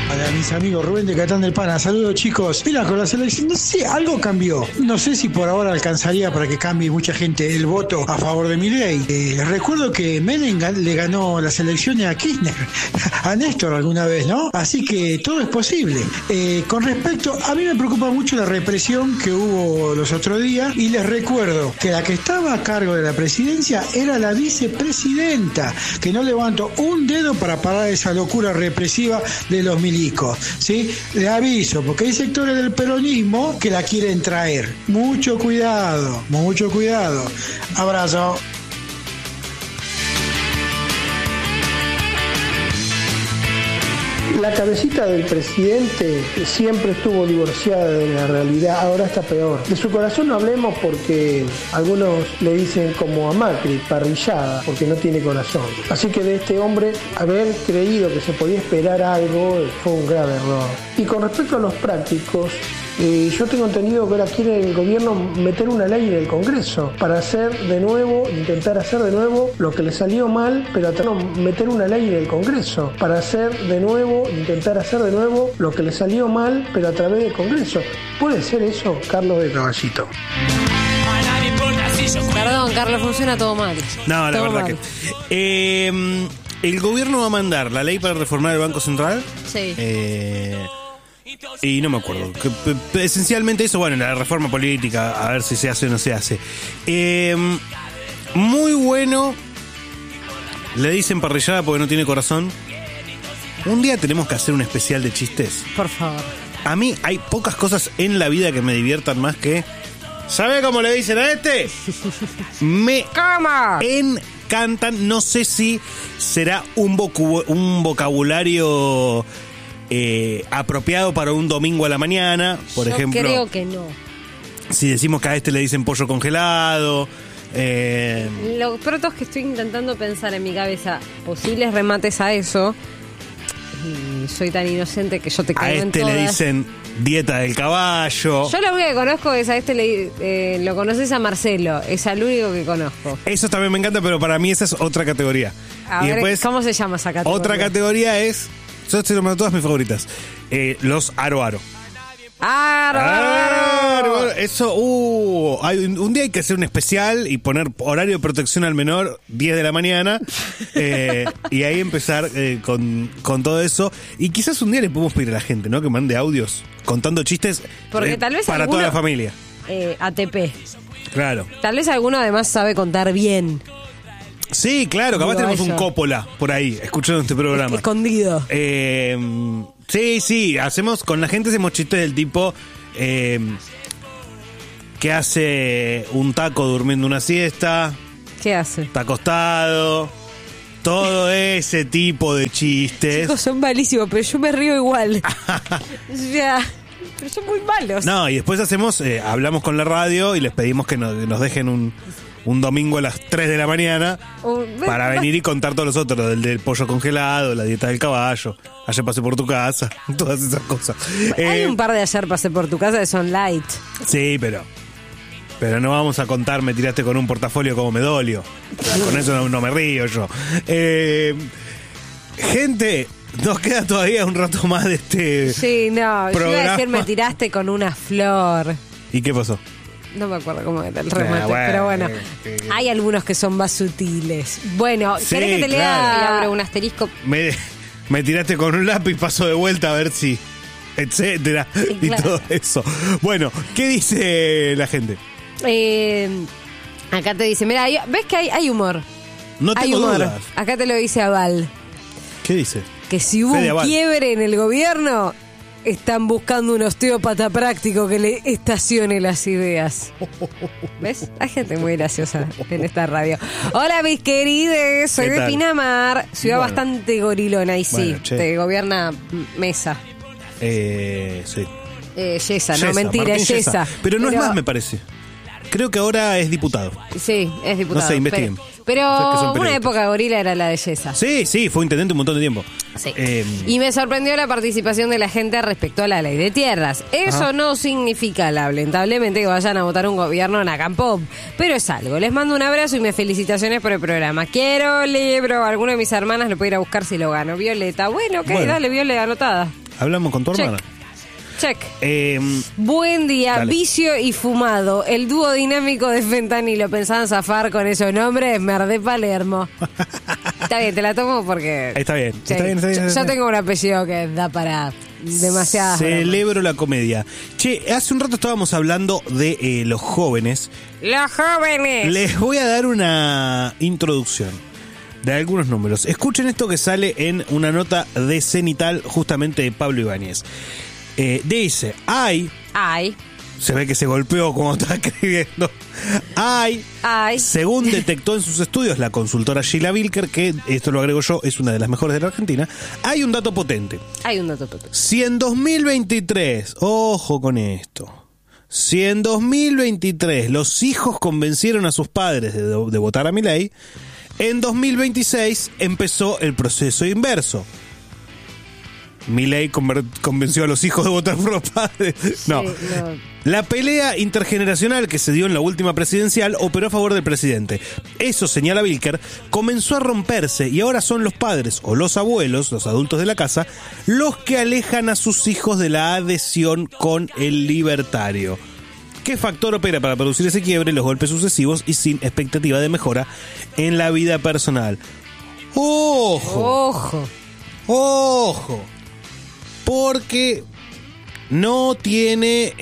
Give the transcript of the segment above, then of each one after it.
A mis amigos Rubén de Catán del Pana, saludos chicos. Mira, con la selección, no sé, algo cambió. No sé si por ahora alcanzaría para que cambie mucha gente el voto a favor de Milei. Recuerdo que Menem le ganó las elecciones a Kirchner, a Néstor alguna vez, ¿no? Así que todo es posible. Con respecto, a mí me preocupa mucho la represión que hubo los otros días y les recuerdo que la que estaba a cargo de la presidencia era la vicepresidenta, que no levantó un dedo para parar esa locura represiva de los milicos, ¿sí? Le aviso, porque hay sectores del peronismo que la quieren traer. Mucho cuidado, mucho cuidado. Abrazo. La cabecita del presidente siempre estuvo divorciada de la realidad, ahora está peor. De su corazón no hablemos porque algunos le dicen como a Macri, parrillada, porque no tiene corazón. Así que de este hombre, haber creído que se podía esperar algo fue un grave error. Y con respecto a los prácticos, yo tengo entendido que ahora quiere el gobierno meter una ley en el Congreso para intentar hacer de nuevo lo que le salió mal, pero meter una ley en el Congreso para intentar hacer de nuevo lo que le salió mal, pero a través del Congreso. ¿Puede ser eso, Carlos de Caballito? Perdón, Carlos, funciona todo mal. No, la todo verdad mal. que... el gobierno va a mandar la ley para reformar el Banco Central. Sí. Y no me acuerdo. Esencialmente eso, bueno, la reforma política, a ver si se hace o no se hace. Muy bueno. Le dicen parrillada porque no tiene corazón. Un día tenemos que hacer un especial de chistes. Por favor. A mí hay pocas cosas en la vida que me diviertan más que... ¿Sabe cómo le dicen a este? Me encantan. No sé si será un vocabulario apropiado para un domingo a la mañana, por ejemplo. Creo que no. Si decimos que a este le dicen pollo congelado. Lo pronto es que estoy intentando pensar en mi cabeza posibles remates a eso. Y soy tan inocente que yo te caigo en todas. A este le dicen dieta del caballo. Yo lo único que conozco es a este, lo conoces a Marcelo. Es al único que conozco. Eso también me encanta, pero para mí esa es otra categoría. A ver, después, ¿cómo se llama esa categoría? Otra categoría es... Yo estoy nombrando todas mis favoritas. Los aro. Eso, un día hay que hacer un especial y poner horario de protección al menor, 10 de la mañana, y ahí empezar con todo eso. Y quizás un día le podemos pedir a la gente, ¿no? Que mande audios contando chistes. Porque tal vez para toda la familia. ATP. Claro. Tal vez alguno además sabe contar bien. Sí, claro, capaz tenemos un Coppola por ahí, escuchando este programa. Escondido. Sí, con la gente hacemos chistes del tipo que hace un taco durmiendo una siesta. ¿Qué hace? Está acostado. Todo ese tipo de chistes. Chicos, son malísimos, pero yo me río igual. O sea, pero son muy malos. No, y después hablamos con la radio y les pedimos que nos dejen un domingo a las 3 de la mañana para venir y contar todos los otros, del pollo congelado, la dieta del caballo, ayer pasé por tu casa, todas esas cosas. Hay un par de ayer pasé por tu casa que son light. Sí, pero no vamos a contar, me tiraste con un portafolio como me dolió. Con eso no me río yo. Gente, nos queda todavía un rato más de este Sí, no, programa. yo iba a decir me tiraste con una flor. ¿Y qué pasó? No me acuerdo cómo era el remate, pero bueno, hay algunos que son más sutiles. Bueno, Sí, ¿querés que te lea un asterisco? Me tiraste con un lápiz, paso de vuelta a ver si, etcétera, y claro. todo eso. Bueno, ¿qué dice la gente? Acá te dice, mira, ves que hay humor. No Hay tengo humor. dudas. Acá te lo dice Aval. ¿Qué dice? Que si hubo Fede un Aval. quiebre en el gobierno, están buscando un osteópata práctico que le estacione las ideas. ¿Ves? Hay gente muy graciosa en esta radio. Hola, mis querides. Soy ¿Qué de tal? Pinamar. Ciudad Bueno. bastante gorilona. Y sí, Bueno, che. te gobierna Mesa. Sí. Yesa, no, Yesa, mentira, Martín Yesa. Pero no es más, me parece. Creo que ahora es diputado. Sí, es diputado. No sé, investiguen. Pero Ustedes que son una periodistas. época gorila era la de Yesa. Sí, fue intendente un montón de tiempo. Sí. Y me sorprendió la participación de la gente respecto a la ley de tierras. Eso no significa, lamentablemente, que vayan a votar un gobierno Nacampop, pero es algo. Les mando un abrazo y mis felicitaciones por el programa. Quiero libro. Alguno de mis hermanas lo puede ir a buscar si lo gano. Violeta. Bueno, ok, Bueno. dale, Violeta, anotada. Hablamos con tu hermana. Check. Check. Buen día, Dale. Vicio y Fumado. El dúo dinámico de Fentanilo. ¿Pensaban zafar con esos nombres? Merdé Palermo. Está bien, te la tomo porque... Está bien, Sí. está bien, está bien. Yo tengo un apellido que da para demasiadas bromas. Celebro la comedia. Che, hace un rato estábamos hablando de los jóvenes. ¡Los jóvenes! Les voy a dar una introducción de algunos números. Escuchen esto que sale en una nota de Cenital, justamente de Pablo Ibáñez. Dice, Ay. se ve que se golpeó cuando está escribiendo. Ay. Según detectó en sus estudios la consultora Sheila Wilker, que esto lo agrego yo, es una de las mejores de la Argentina, hay un dato potente. Si en 2023, ojo con esto, si en 2023 los hijos convencieron a sus padres de votar a Milei, en 2026 empezó el proceso inverso. Milei convenció a los hijos de votar por los padres. No. La pelea intergeneracional que se dio en la última presidencial operó a favor del presidente. Eso, señala Wilker, comenzó a romperse y ahora son los padres o los abuelos, los adultos de la casa, los que alejan a sus hijos de la adhesión con el libertario. ¿Qué factor opera para producir ese quiebre, los golpes sucesivos y sin expectativa de mejora en la vida personal? ¡Ojo! Porque no tiene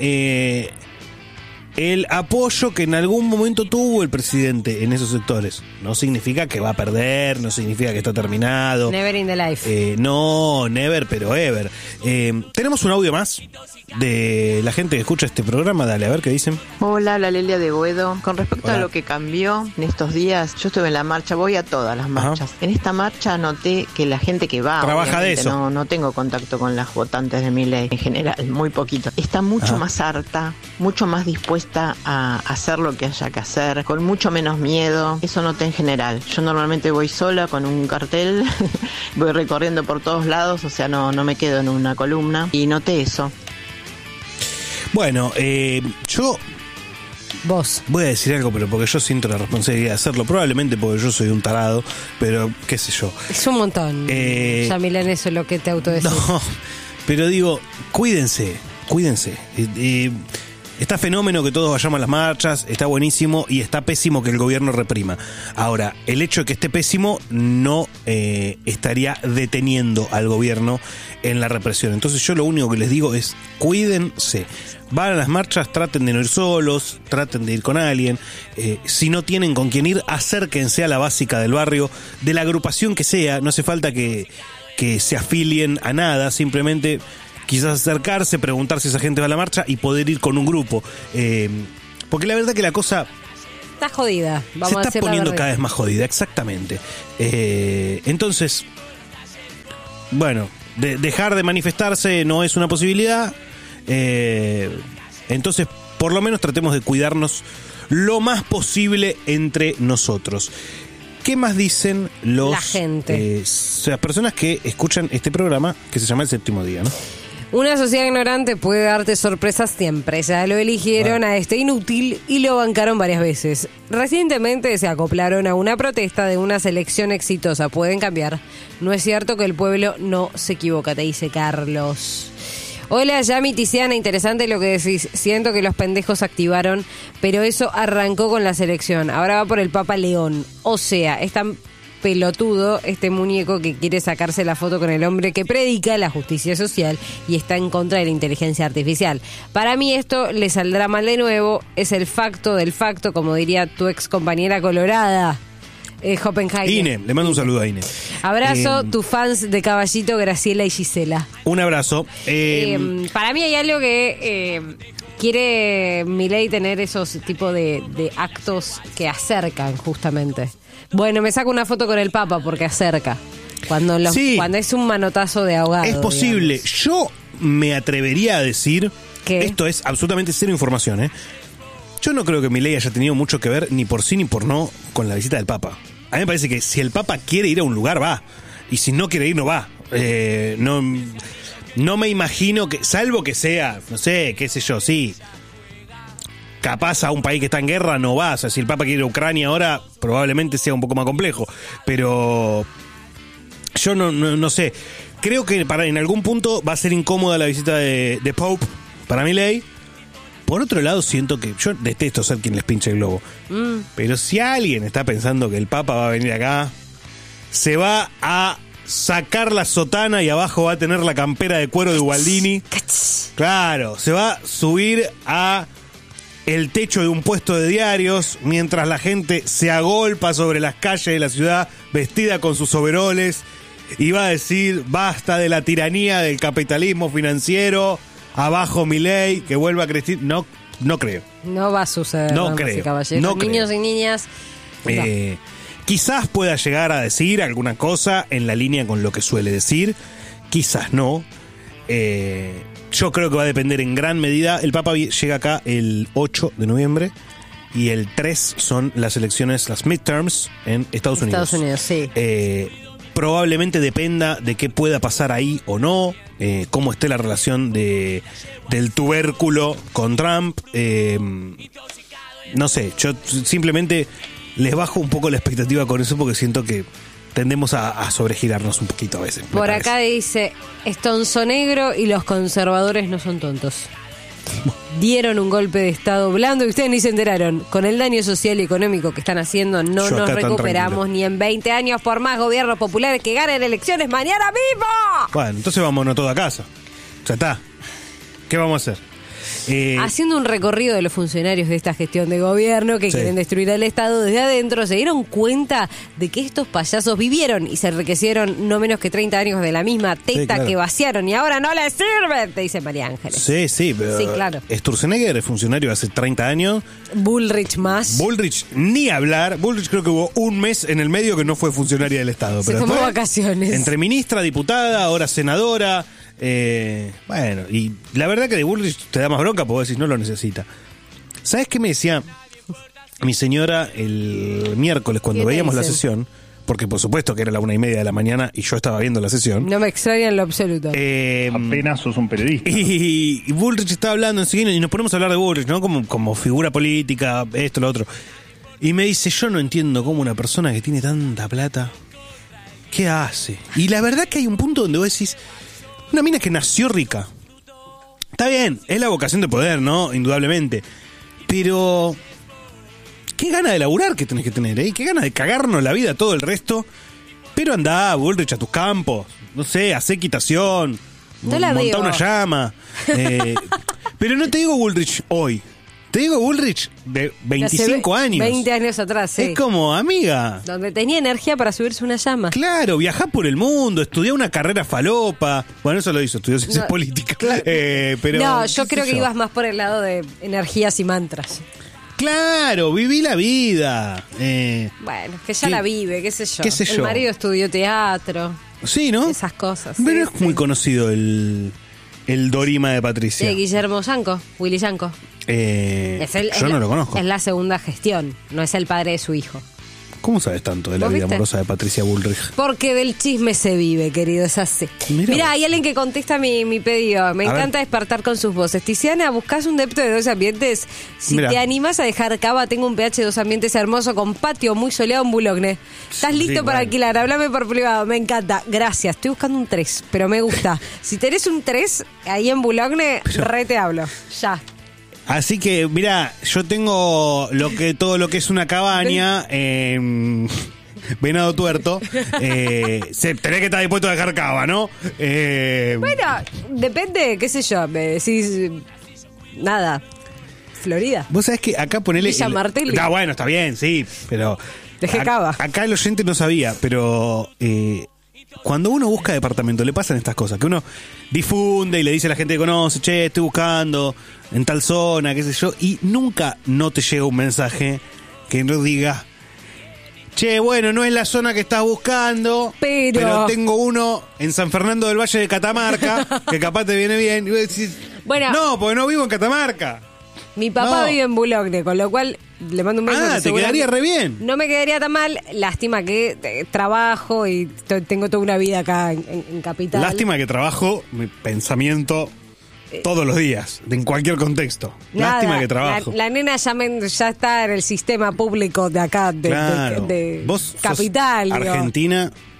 el apoyo que en algún momento tuvo el presidente en esos sectores. No significa que va a perder, no significa que está terminado. Never in the life. No, never, pero ever. Tenemos un audio más de la gente que escucha este programa. Dale, a ver qué dicen. Hola, la Lelia de Boedo. Con respecto Hola. a lo que cambió en estos días, yo estuve en la marcha, voy a todas las marchas. En esta marcha noté que la gente que va, trabaja de eso. No tengo contacto con las votantes de Milei en general, muy poquito. Está mucho más harta, mucho más dispuesta a hacer lo que haya que hacer, con mucho menos miedo. Eso noté en general. Yo normalmente voy sola con un cartel, voy recorriendo por todos lados, o sea, no me quedo en una columna, y noté eso. Bueno, yo Vos. voy a decir algo, pero porque yo siento la responsabilidad de hacerlo, probablemente porque yo soy un tarado, pero qué sé yo. Es un montón. Ya, Milán, eso es lo que te autodecís. No, pero digo, cuídense. Está fenómeno que todos vayamos a las marchas, está buenísimo y está pésimo que el gobierno reprima. Ahora, el hecho de que esté pésimo no estaría deteniendo al gobierno en la represión. Entonces yo lo único que les digo es cuídense. Van a las marchas, traten de no ir solos, traten de ir con alguien. Si no tienen con quién ir, acérquense a la básica del barrio, de la agrupación que sea. No hace falta que se afilien a nada, simplemente quizás acercarse, preguntar si esa gente va a la marcha y poder ir con un grupo. Porque la verdad que la cosa Está jodida. Vamos se a está decir la poniendo verdad. cada vez más jodida, exactamente. Entonces, bueno, dejar de manifestarse no es una posibilidad. Entonces, por lo menos tratemos de cuidarnos lo más posible entre nosotros. ¿Qué más dicen La gente? las personas que escuchan este programa que se llama El Séptimo Día, ¿no? Una sociedad ignorante puede darte sorpresas siempre. Ya lo eligieron a este inútil y lo bancaron varias veces. Recientemente se acoplaron a una protesta de una selección exitosa. Pueden cambiar. No es cierto que el pueblo no se equivoca, te dice Carlos. Hola, Yami, Tiziana, interesante lo que decís. Siento que los pendejos activaron, pero eso arrancó con la selección. Ahora va por el Papa León. O sea, es tan pelotudo este muñeco que quiere sacarse la foto con el hombre que predica la justicia social y está en contra de la inteligencia artificial. Para mí esto le saldrá mal de nuevo. Es el facto del facto, como diría tu ex compañera colorada, Hoppenheimer. Ine, le mando un saludo a Ine. Abrazo, tus fans de Caballito, Graciela y Gisela. Un abrazo. Para mí hay algo que quiere Milei tener esos tipos de actos que acercan justamente. Bueno, me saco una foto con el Papa porque acerca. Cuando es un manotazo de ahogado. Es posible. Digamos. Yo me atrevería a decir, ¿Qué? esto es absolutamente cero información, Yo no creo que Milei haya tenido mucho que ver, ni por sí ni por no, con la visita del Papa. A mí me parece que si el Papa quiere ir a un lugar, va. Y si no quiere ir, no va. No me imagino que, salvo que sea, no sé, qué sé yo, sí, capaz a un país que está en guerra no va. O sea, si el Papa quiere ir a Ucrania ahora, probablemente sea un poco más complejo. Pero yo no sé. creo que en algún punto va a ser incómoda la visita de Pope para Milei. Por otro lado, siento que yo detesto ser quien les pinche el globo. Pero si alguien está pensando que el Papa va a venir acá, se va a sacar la sotana y abajo va a tener la campera de cuero de Ubaldini. Claro, se va a subir a el techo de un puesto de diarios mientras la gente se agolpa sobre las calles de la ciudad vestida con sus overoles y va a decir basta de la tiranía del capitalismo financiero, abajo Milei, que vuelva a crecer. No creo. No va a suceder. No creo. No Niños creo. y niñas. No. Quizás pueda llegar a decir alguna cosa en la línea con lo que suele decir. Quizás no. Yo creo que va a depender en gran medida. El Papa llega acá el 8 de noviembre y el 3 son las elecciones, las midterms en Estados Unidos. Estados Unidos, sí. Probablemente dependa de qué pueda pasar ahí o no, cómo esté la relación del tubérculo con Trump. No sé, yo simplemente les bajo un poco la expectativa con eso porque siento que tendemos a sobregirarnos un poquito a veces. Por acá dice, Estonzo negro y los conservadores no son tontos. Dieron un golpe de estado blando y ustedes ni se enteraron. Con el daño social y económico que están haciendo, no nos recuperamos ni en 20 años por más gobiernos populares que ganen elecciones mañana mismo. Bueno, entonces vámonos todos a casa. Ya está. ¿Qué vamos a hacer? Haciendo un recorrido de los funcionarios de esta gestión de gobierno que quieren destruir al Estado desde adentro, se dieron cuenta de que estos payasos vivieron y se enriquecieron no menos que 30 años de la misma teta que vaciaron y ahora no les sirve, te dice María Ángeles. Sí, pero sí, claro. Sturzenegger es funcionario hace 30 años. Bullrich más. Bullrich ni hablar. Bullrich creo que hubo un mes en el medio que no fue funcionaria del Estado. Se tomó vacaciones. Entre ministra, diputada, ahora senadora. Bueno, y la verdad que de Bullrich te da más bronca porque decís no lo necesita. ¿Sabes qué me decía mi señora el miércoles cuando veíamos la sesión? Porque por supuesto que era la 1:30 de la mañana y yo estaba viendo la sesión. No me extraña en lo absoluto. Apenas sos un periodista. Y Bullrich estaba hablando enseguida y nos ponemos a hablar de Bullrich, ¿no? Como figura política, esto, lo otro. Y me dice, yo no entiendo cómo una persona que tiene tanta plata, ¿qué hace? Y la verdad que hay un punto donde vos decís, una mina que nació rica. Está bien, es la vocación de poder, ¿no? Indudablemente. Pero qué gana de laburar que tenés que tener, ¿eh? Qué gana de cagarnos la vida todo el resto. Pero andá, Bullrich, a tus campos. No sé, hacé equitación. Montá una llama. Pero no te digo Bullrich hoy. Te digo Bullrich de 25 años. 20 años atrás, sí. Es como, amiga. Donde tenía energía para subirse una llama. Claro, viajá por el mundo, estudiá una carrera falopa. Bueno, eso lo hizo, estudió ciencias políticas. Claro. Pero, no, yo creo que ibas más por el lado de energías y mantras. Claro, viví la vida. Bueno, que ya la vive, qué sé yo. ¿Qué sé yo? El marido estudió teatro. Sí, ¿no? Esas cosas. Pero sí, es muy conocido el Dorima de Patricia. Guillermo Yanco, Willy Yanco. Yo no lo conozco. Es la segunda gestión, no es el padre de su hijo. ¿Cómo sabes tanto de la vida amorosa de Patricia Bullrich? Porque del chisme se vive, querido, es así. Mirá, hay alguien que contesta mi pedido. Me encanta despertar con sus voces. Tiziana, ¿buscás un depto de 2 ambientes? Si te animas a dejar Cava, tengo un PH de 2 ambientes hermoso con patio muy soleado en Boulogne. ¿Estás listo para alquilar? Háblame por privado, me encanta. Gracias, estoy buscando un 3, pero me gusta. Si tenés un 3 ahí en Boulogne, re te hablo. Ya. Así que, mira, yo tengo todo lo que es una cabaña en Venado Tuerto. Tenés que estar dispuesto a dejar cava, ¿no? Bueno, depende, qué sé yo, me decís nada, Florida. Vos sabés que acá ponele... Villa Martelli. Bueno, está bien, sí, pero... Dejé cava. Acá el oyente no sabía, pero... cuando uno busca departamento le pasan estas cosas, que uno difunde y le dice a la gente que conoce, che, estoy buscando en tal zona, qué sé yo, y nunca no te llega un mensaje que no diga, che, bueno, no es la zona que estás buscando, pero tengo uno en San Fernando del Valle de Catamarca, que capaz te viene bien. Y vos decís, bueno, no, porque no vivo en Catamarca. Mi papá vive en Boulogne, con lo cual le mando un beso. Te quedaría re bien. No me quedaría tan mal. Lástima que trabajo y tengo toda una vida acá en Capital. Lástima que trabajo mi pensamiento todos los días, en cualquier contexto. Nada, lástima que trabajo. La nena ya está en el sistema público de acá, de Vos Capital. Sos Argentina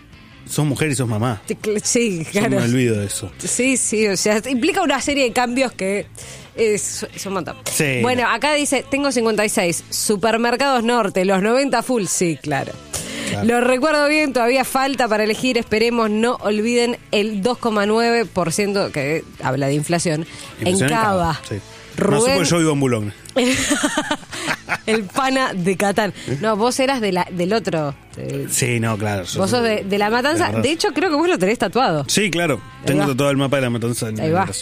sos mujer y sos mamá. Sí, Yo claro. me olvido de eso. Sí, o sea, implica una serie de cambios que es un montón. Sí. Bueno, acá dice, tengo 56, Supermercados Norte, los 90 full, sí, claro. Lo recuerdo bien, todavía falta para elegir, esperemos, no olviden el 2,9% que habla de inflación en Cava. Sí. No sé, porque yo vivo en Boulogne. El pana de Catán. No, vos eras del otro. Sí, no, claro. Vos sos de La Matanza. de la De hecho, creo que vos lo tenés tatuado. Sí, claro. Ahí Tengo va. todo el mapa de La Matanza en Ahí el va. brazo.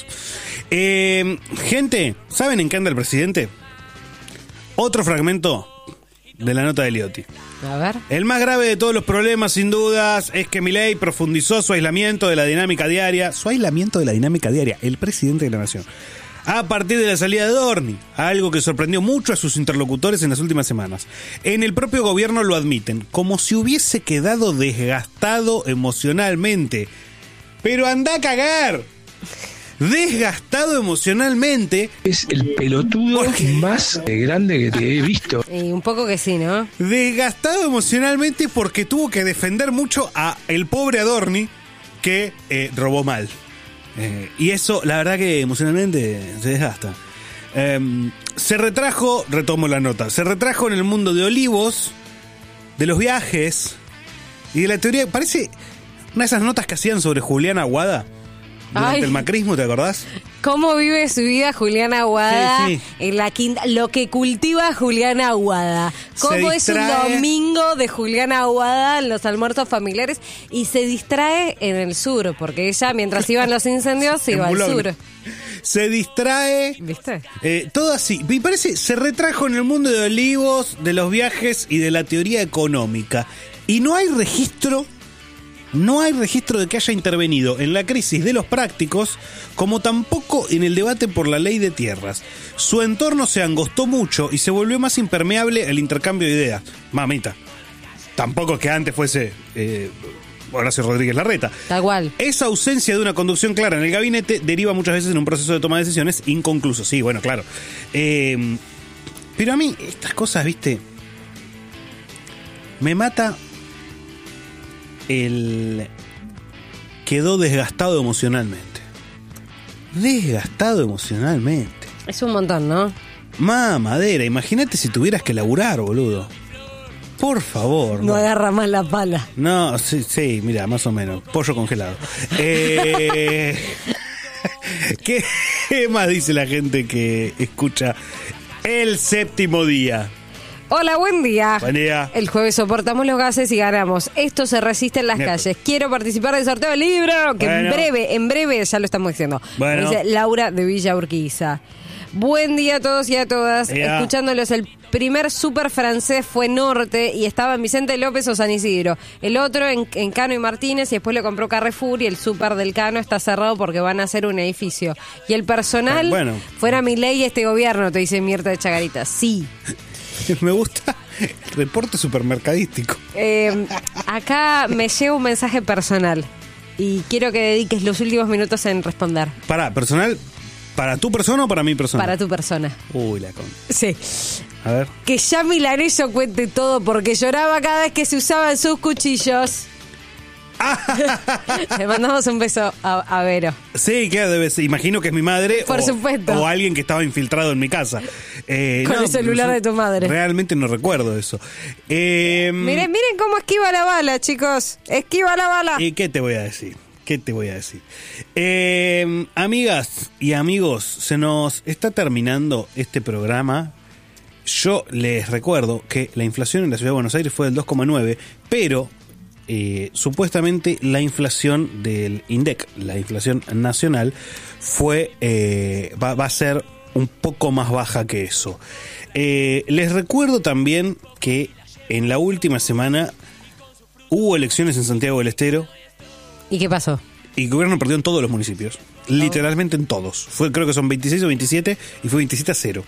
Gente, ¿saben en qué anda el presidente? Otro fragmento de la nota de Liotti. A ver. El más grave de todos los problemas, sin dudas, es que Milei profundizó su aislamiento de la dinámica diaria. Su aislamiento de la dinámica diaria, el presidente de la nación. A partir de la salida de Dorni, algo que sorprendió mucho a sus interlocutores en las últimas semanas. En el propio gobierno lo admiten, como si hubiese quedado desgastado emocionalmente. Pero anda a cagar. Desgastado emocionalmente. Es el pelotudo más grande que he visto. Y un poco que sí, ¿no? Desgastado emocionalmente porque tuvo que defender mucho a el pobre Adorni que robó mal. Y eso, la verdad que emocionalmente se desgasta. Se retrajo, retomo la nota, se retrajo en el mundo de Olivos, de los viajes y de la teoría. Parece una de esas notas que hacían sobre Julián Aguada durante Ay. el macrismo, ¿te acordás? ¿Cómo vive su vida Juliana Aguada Sí, sí. en la quinta? Lo que cultiva Juliana Aguada. ¿Cómo es un distrae. domingo de Juliana Aguada en los almuerzos familiares? Y se distrae en el sur, porque ella, mientras iban los incendios, se En iba al Boulogne. sur. Se distrae. ¿Viste? Todo así. Me parece, se retrajo en el mundo de Olivos, de los viajes y de la teoría económica. Y no hay registro de que haya intervenido en la crisis de los prácticos, como tampoco en el debate por la ley de tierras. Su entorno se angostó mucho y se volvió más impermeable al intercambio de ideas. Mamita, tampoco es que antes fuese Horacio Rodríguez Larreta. Tal cual. Esa ausencia de una conducción clara en el gabinete deriva muchas veces en un proceso de toma de decisiones inconcluso. Sí, bueno, claro. Pero a mí estas cosas, viste, me mata quedó desgastado emocionalmente. Desgastado emocionalmente. Es un montón, ¿no? Mamadera, imagínate si tuvieras que laburar, boludo. Por favor. No agarra más la pala. No, sí, mira, más o menos. Pollo congelado. ¿Qué más dice la gente que escucha El Séptimo Día? Hola, buen día. Buen día. El jueves soportamos los gases y ganamos. Esto se resiste en las Miércoles. calles. Quiero participar del sorteo del libro, que Bueno. en breve, ya lo estamos diciendo. Bueno. Dice Laura de Villa Urquiza. Buen día a todos y a todas. Ya. Escuchándolos, el primer súper francés fue Norte y estaba en Vicente López o San Isidro. El otro en Cano y Martínez y después le compró Carrefour y el súper del Cano está cerrado porque van a hacer un edificio. Y el personal, Bueno. fuera Milei y este gobierno, te dice Mirta de Chagarita. Sí. Me gusta el reporte supermercadístico. Acá me llega un mensaje personal y quiero que dediques los últimos minutos en responder. Personal, ¿para tu persona o para mi persona? Para tu persona. Uy, la con. Sí. A ver. Que ya Milaneso cuente todo porque lloraba cada vez que se usaban sus cuchillos. Le mandamos un beso a Vero. Sí, claro, debe ser. Imagino que es mi madre. Por supuesto. O alguien que estaba infiltrado en mi casa. Con el celular de tu madre. Realmente no recuerdo eso. Miren cómo esquiva la bala, chicos. Esquiva la bala. ¿Y qué te voy a decir? Amigas y amigos, se nos está terminando este programa. Yo les recuerdo que la inflación en la Ciudad de Buenos Aires fue del 2,9, pero supuestamente la inflación del INDEC, la inflación nacional, va a ser un poco más baja que eso. Les recuerdo también que en la última semana hubo elecciones en Santiago del Estero. ¿Y qué pasó? Y el gobierno perdió en todos los municipios. Literalmente en todos. Creo que son 26 o 27 y fue 27-0.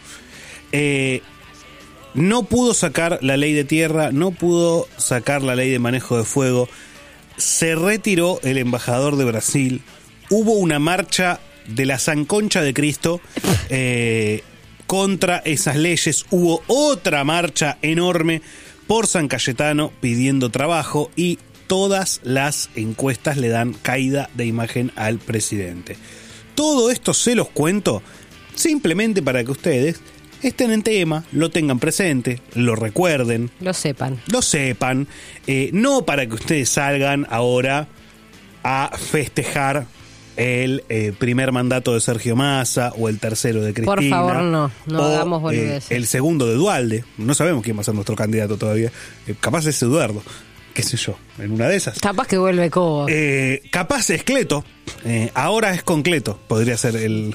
No pudo sacar la ley de tierra, no pudo sacar la ley de manejo de fuego. Se retiró el embajador de Brasil. Hubo una marcha de la Sanconcha de Cristo contra esas leyes. Hubo otra marcha enorme por San Cayetano pidiendo trabajo y todas las encuestas le dan caída de imagen al presidente. Todo esto se los cuento simplemente para que ustedes estén en tema, lo tengan presente, lo recuerden. Lo sepan. No para que ustedes salgan ahora a festejar el primer mandato de Sergio Massa o el tercero de Cristina. Por favor, no hagamos o boludeces. el segundo de Duhalde. No sabemos quién va a ser nuestro candidato todavía. Capaz es Eduardo, qué sé yo, en una de esas. Capaz que vuelve Cobo. Capaz es Cleto. Ahora es con Cleto. Podría ser el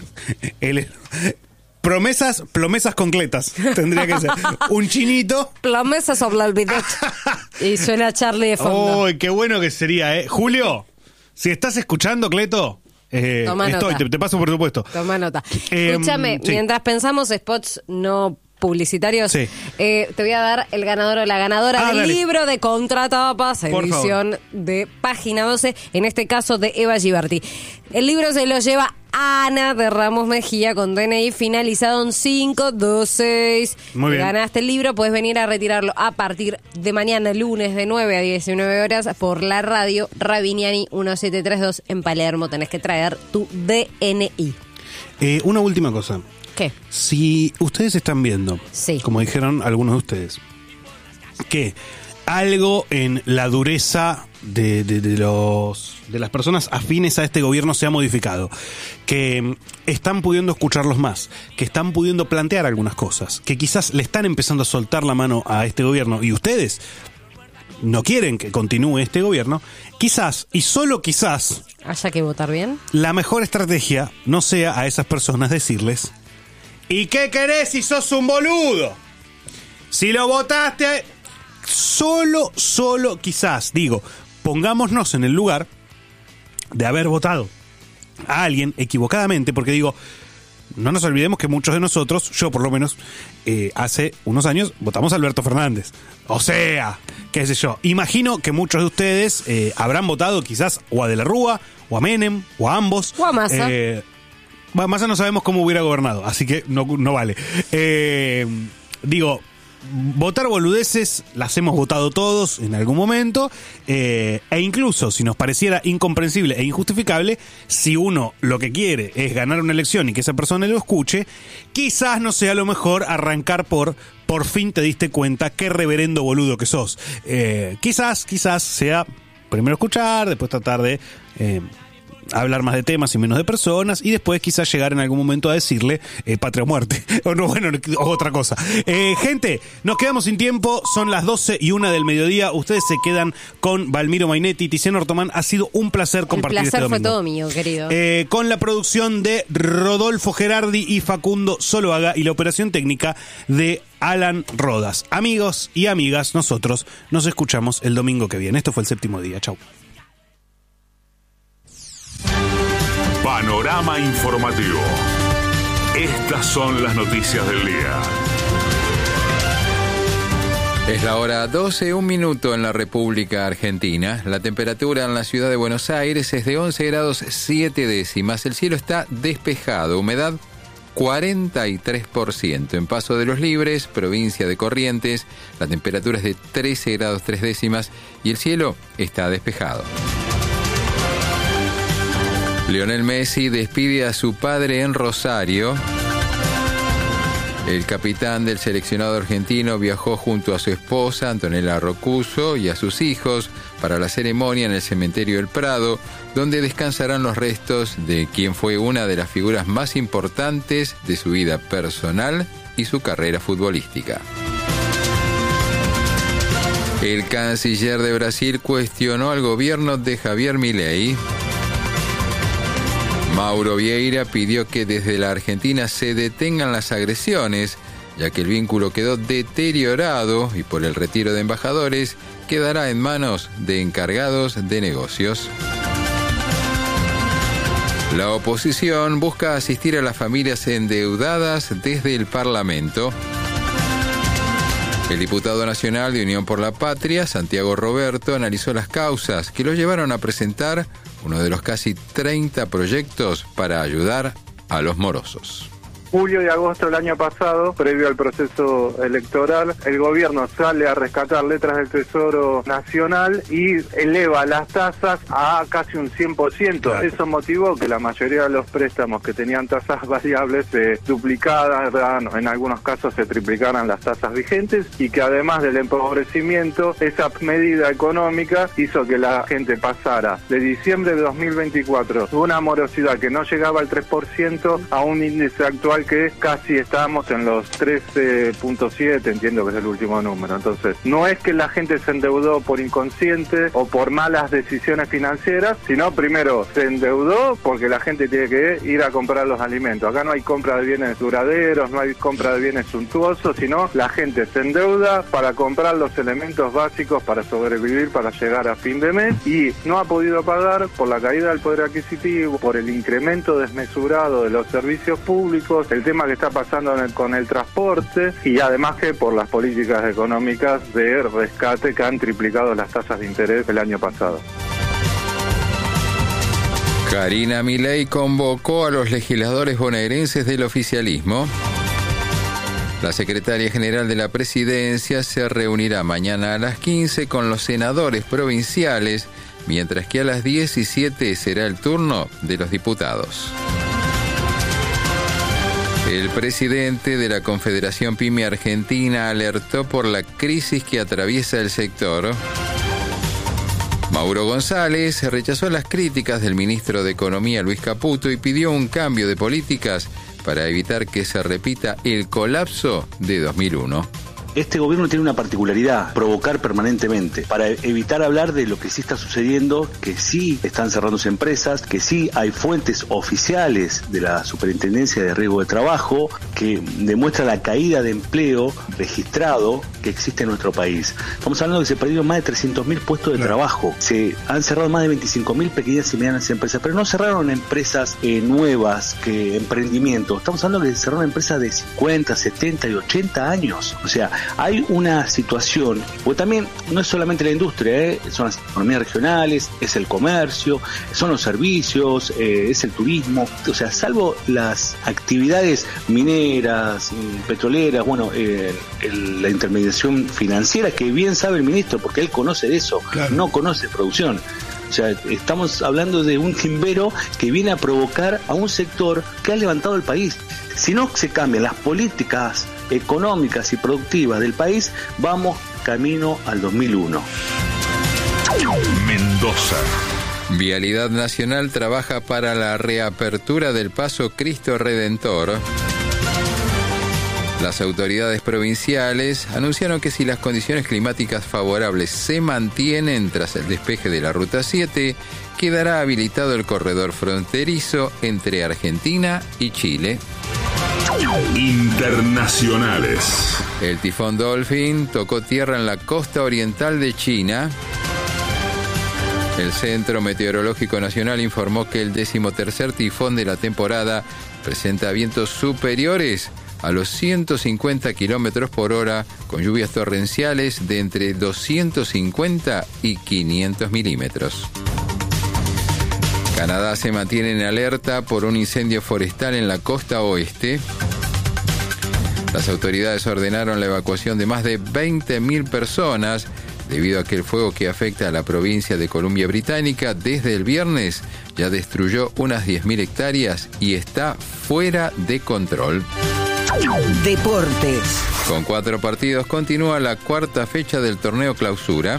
promesas concletas. Tendría que ser un chinito. Promesas sobre el bidet. Y suena Charlie de fondo. ¡Uy, qué bueno que sería, eh! Julio, si estás escuchando, Cleto, Toma nota. te paso por supuesto. Toma nota. Escúchame, sí. mientras pensamos spots no publicitarios, Sí. te voy a dar el ganador o la ganadora del dale. libro de Contratapas, Por edición de página 12, en este caso de Eva Giberti. El libro se lo lleva Ana de Ramos Mejía con DNI finalizado en 526. Muy bien. Ganaste el libro, puedes venir a retirarlo a partir de mañana, lunes, de 9 a 19 horas, por la radio Rabiniani 1732 en Palermo. Tenés que traer tu DNI. Una última cosa. ¿Qué? Si ustedes están viendo, Sí. como dijeron algunos de ustedes, que algo en la dureza de las personas afines a este gobierno se ha modificado, que están pudiendo escucharlos más, que están pudiendo plantear algunas cosas, que quizás le están empezando a soltar la mano a este gobierno y ustedes no quieren que continúe este gobierno, quizás, y solo quizás, ¿Haya que votar bien? la mejor estrategia no sea a esas personas decirles: ¿y qué querés si sos un boludo? Si lo votaste... Solo quizás, digo, pongámonos en el lugar de haber votado a alguien equivocadamente, porque digo, no nos olvidemos que muchos de nosotros, yo por lo menos, hace unos años votamos a Alberto Fernández. O sea, qué sé yo, imagino que muchos de ustedes habrán votado quizás o a De la Rúa, o a Menem, o a ambos. O a Massa. Massa no sabemos cómo hubiera gobernado, así que no vale. Digo, votar boludeces las hemos votado todos en algún momento, e incluso si nos pareciera incomprensible e injustificable, si uno lo que quiere es ganar una elección y que esa persona lo escuche, quizás no sea lo mejor arrancar por fin te diste cuenta qué reverendo boludo que sos. Quizás sea primero escuchar, después tratar de hablar más de temas y menos de personas, y después quizás llegar en algún momento a decirle patria o muerte, o no, bueno, o otra cosa. Gente, nos quedamos sin tiempo, son las 12:01 del mediodía, ustedes se quedan con Valmiro Mainetti, Tiziano Ortomán, ha sido un placer compartir este domingo. El placer fue todo mío, querido. Con la producción de Rodolfo Gerardi y Facundo Zuluaga y la operación técnica de Alan Rodas. Amigos y amigas, nosotros nos escuchamos el domingo que viene. Esto fue El Séptimo Día. Chau. Panorama informativo. Estas son las noticias del día. Es la hora 12, 1 minuto en la República Argentina. La temperatura en la ciudad de Buenos Aires es de 11 grados 7 décimas. El cielo está despejado, humedad 43%. En Paso de los Libres, provincia de Corrientes, la temperatura es de 13 grados 3 décimas y el cielo está despejado. Lionel Messi despide a su padre en Rosario. El capitán del seleccionado argentino viajó junto a su esposa, Antonella Rocuso, y a sus hijos para la ceremonia en el cementerio del Prado, donde descansarán los restos de quien fue una de las figuras más importantes de su vida personal y su carrera futbolística. El canciller de Brasil cuestionó al gobierno de Javier Milei. Mauro Vieira pidió que desde la Argentina se detengan las agresiones, ya que el vínculo quedó deteriorado y por el retiro de embajadores quedará en manos de encargados de negocios. La oposición busca asistir a las familias endeudadas desde el Parlamento. El diputado nacional de Unión por la Patria, Santiago Roberto, analizó las causas que lo llevaron a presentar uno de los casi 30 proyectos para ayudar a los morosos. julio y agosto del año pasado, previo al proceso electoral, el gobierno sale a rescatar letras del Tesoro Nacional y eleva las tasas a casi un 100%. Claro. Eso motivó que la mayoría de los préstamos que tenían tasas variables se duplicaran, en algunos casos se triplicaran las tasas vigentes, y que además del empobrecimiento, esa medida económica hizo que la gente pasara de diciembre de 2024 de una morosidad que no llegaba al 3% a un índice actual que casi estamos en los 13.7, entiendo que es el último número. Entonces, no es que la gente se endeudó por inconsciente o por malas decisiones financieras, sino primero se endeudó porque la gente tiene que ir a comprar los alimentos. Acá no hay compra de bienes duraderos, no hay compra de bienes suntuosos, sino la gente se endeuda para comprar los elementos básicos para sobrevivir, para llegar a fin de mes, y no ha podido pagar por la caída del poder adquisitivo, por el incremento desmesurado de los servicios públicos, el tema que está pasando con el transporte, y además que por las políticas económicas de rescate que han triplicado las tasas de interés el año pasado. Karina Milei convocó a los legisladores bonaerenses del oficialismo. La secretaria general de la presidencia se reunirá mañana a las 15 con los senadores provinciales, mientras que a las 17 será el turno de los diputados. El presidente de la Confederación PYME Argentina alertó por la crisis que atraviesa el sector. Mauro González rechazó las críticas del ministro de Economía Luis Caputo y pidió un cambio de políticas para evitar que se repita el colapso de 2001. Este gobierno tiene una particularidad, provocar permanentemente, para evitar hablar de lo que sí está sucediendo, que sí están cerrándose empresas, que sí hay fuentes oficiales de la Superintendencia de Riesgo de Trabajo que demuestra la caída de empleo registrado que existe en nuestro país. Estamos hablando de que se perdieron más de 300.000 puestos de trabajo, se han cerrado más de 25.000 pequeñas y medianas empresas, pero no cerraron empresas nuevas, que emprendimientos. Estamos hablando de que cerraron empresas de 50, 70 y 80 años. O sea, hay una situación, porque también no es solamente la industria, son las economías regionales, es el comercio, son los servicios, es el turismo. O sea, salvo las actividades mineras, petroleras, bueno, la intermediación financiera, que bien sabe el ministro, porque él conoce de eso, claro. No conoce producción. O sea, estamos hablando de un timbero que viene a provocar a un sector que ha levantado el país. Si no se cambian las políticas económicas y productivas del país, vamos camino al 2001. Mendoza. Vialidad Nacional trabaja para la reapertura del paso Cristo Redentor. Las autoridades provinciales anunciaron que si las condiciones climáticas favorables se mantienen tras el despeje de la Ruta 7, quedará habilitado el corredor fronterizo entre Argentina y Chile. Internacionales. El tifón Dolphin tocó tierra en la costa oriental de China. El Centro Meteorológico Nacional informó que el 13º tifón de la temporada presenta vientos superiores a los 150 kilómetros por hora, con lluvias torrenciales de entre 250 y 500 milímetros. Canadá se mantiene en alerta por un incendio forestal en la costa oeste. Las autoridades ordenaron la evacuación de más de 20.000 personas debido a que el fuego que afecta a la provincia de Columbia Británica desde el viernes ya destruyó unas 10.000 hectáreas y está fuera de control. Deportes. Con 4 partidos continúa la cuarta fecha del torneo Clausura.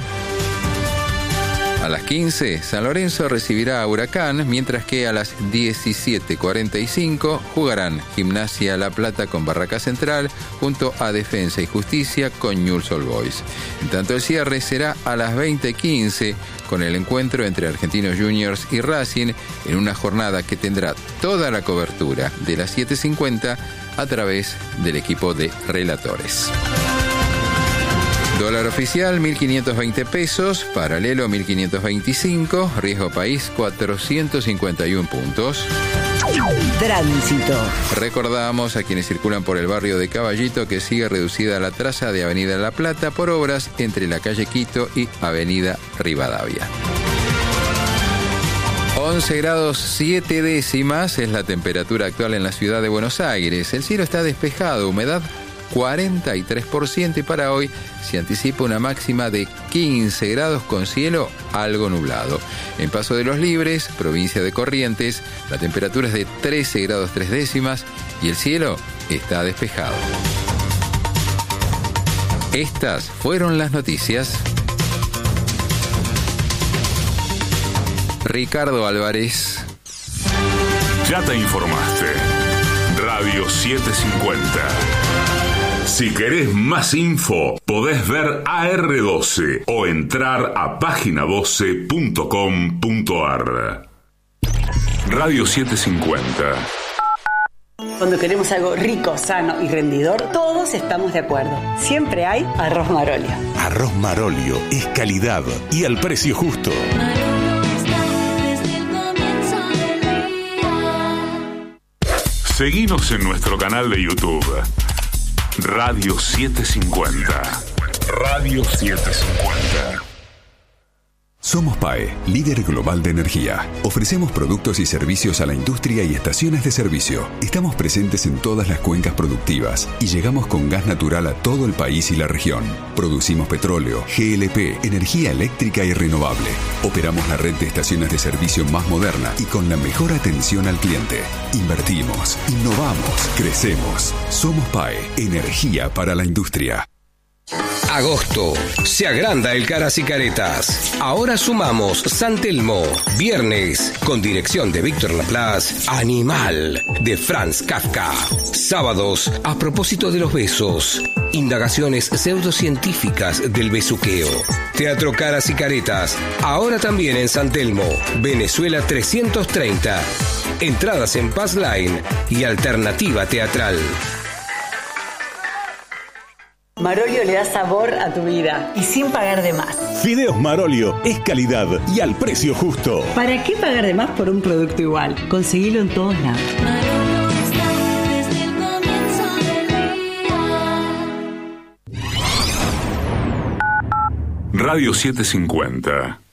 A las 15, San Lorenzo recibirá a Huracán, mientras que a las 17:45 jugarán Gimnasia La Plata con Barraca Central junto a Defensa y Justicia con Newell's Old Boys. En tanto, el cierre será a las 20:15 con el encuentro entre Argentinos Juniors y Racing en una jornada que tendrá toda la cobertura de las 7:50 a través del equipo de relatores. Dólar oficial 1.520 pesos, paralelo 1.525, riesgo país 451 puntos. Tránsito. Recordamos a quienes circulan por el barrio de Caballito que sigue reducida la traza de Avenida La Plata por obras entre la calle Quito y Avenida Rivadavia. 11 grados 7 décimas es la temperatura actual en la ciudad de Buenos Aires. El cielo está despejado, humedad 43% y para hoy se anticipa una máxima de 15 grados con cielo algo nublado. En Paso de los Libres, provincia de Corrientes, la temperatura es de 13 grados 3 décimas y el cielo está despejado. Estas fueron las noticias. Ricardo Álvarez. Ya te informaste. Radio 750. Si querés más info, podés ver AR12 o entrar a página12.com.ar. Radio 750. Cuando queremos algo rico, sano y rendidor, todos estamos de acuerdo. Siempre hay arroz Marolio. Arroz Marolio es calidad y al precio justo. Seguinos en nuestro canal de YouTube. Radio 750. Radio 750. Somos PAE, líder global de energía. Ofrecemos productos y servicios a la industria y estaciones de servicio. Estamos presentes en todas las cuencas productivas y llegamos con gas natural a todo el país y la región. Producimos petróleo, GLP, energía eléctrica y renovable. Operamos la red de estaciones de servicio más moderna y con la mejor atención al cliente. Invertimos, innovamos, crecemos. Somos PAE, energía para la industria. Agosto. Se agranda el Caras y Caretas. Ahora sumamos San Telmo. Viernes, con dirección de Víctor Laplace, Animal, de Franz Kafka. Sábados, a propósito de los besos. Indagaciones pseudocientíficas del besuqueo. Teatro Caras y Caretas. Ahora también en San Telmo, Venezuela 330. Entradas en Pass Line y Alternativa Teatral. Marolio le da sabor a tu vida y sin pagar de más. Fideos Marolio es calidad y al precio justo. ¿Para qué pagar de más por un producto igual? Conseguilo en todos lados. Radio 750.